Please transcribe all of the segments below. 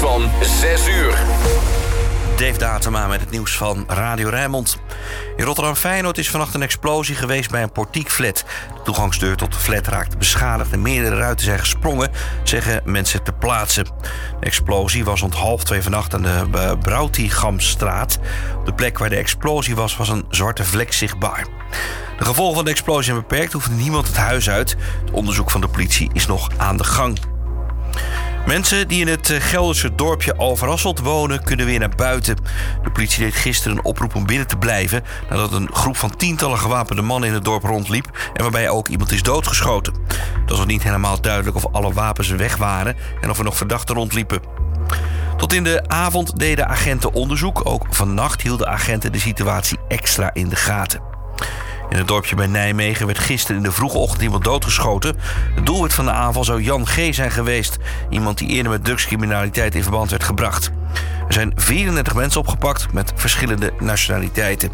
van 6 uur. Dave Datema met het nieuws van Radio Rijnmond. In Rotterdam-Feyenoord is vannacht een explosie geweest bij een portiekflat. De toegangsdeur tot de flat raakte beschadigd en meerdere ruiten zijn gesprongen, zeggen mensen ter plaatse. De explosie was rond 1:30 vannacht aan de Brouwtigamstraat. Op de plek waar de explosie was een zwarte vlek zichtbaar. De gevolgen van de explosie zijn beperkt, hoeft niemand het huis uit. Het onderzoek van de politie is nog aan de gang. Mensen die in het Gelderse dorpje Overasselt wonen, kunnen weer naar buiten. De politie deed gisteren een oproep om binnen te blijven nadat een groep van tientallen gewapende mannen in het dorp rondliep en waarbij ook iemand is doodgeschoten. Het was nog niet helemaal duidelijk of alle wapens weg waren en of er nog verdachten rondliepen. Tot in de avond deden agenten onderzoek. Ook vannacht hielden agenten de situatie extra in de gaten. In het dorpje bij Nijmegen werd gisteren in de vroege ochtend iemand doodgeschoten. Het doelwit van de aanval zou Jan G. zijn geweest. Iemand die eerder met drugscriminaliteit in verband werd gebracht. Er zijn 34 mensen opgepakt met verschillende nationaliteiten.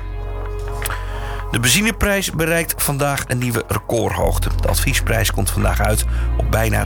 De benzineprijs bereikt vandaag een nieuwe recordhoogte. De adviesprijs komt vandaag uit op bijna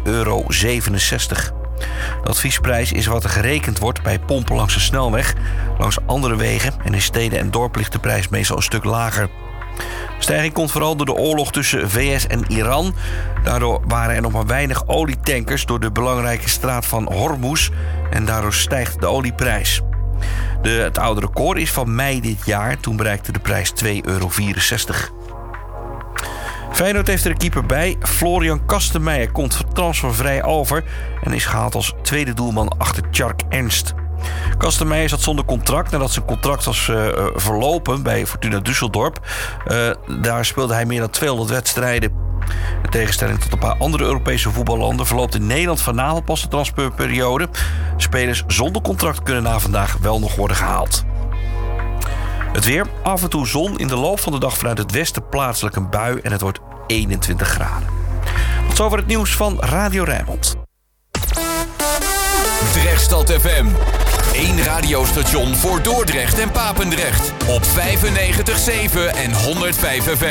€2,67. De adviesprijs is wat er gerekend wordt bij pompen langs de snelweg. Langs andere wegen en in steden en dorpen ligt de prijs meestal een stuk lager. De stijging komt vooral door de oorlog tussen VS en Iran. Daardoor waren er nog maar weinig olietankers door de belangrijke straat van Hormuz en daardoor stijgt de olieprijs. Het oude record is van mei dit jaar. Toen bereikte de prijs €2,64. Feyenoord heeft er een keeper bij. Florian Kastenmeijer komt transfervrij over en is gehaald als tweede doelman achter Tjark Ernst. Kastenmeijer zat zonder contract nadat zijn contract was verlopen bij Fortuna Düsseldorp. Daar speelde hij meer dan 200 wedstrijden. In tegenstelling tot een paar andere Europese voetballanden verloopt in Nederland vanavond pas de transferperiode. Spelers zonder contract kunnen na vandaag wel nog worden gehaald. Het weer, af en toe zon, in de loop van de dag vanuit het westen plaatselijk een bui en het wordt 21 graden. Tot zover het nieuws van Radio Rijnmond. Drechtstad FM. 1 radiostation voor Dordrecht en Papendrecht. Op 95.7 en 105 FM.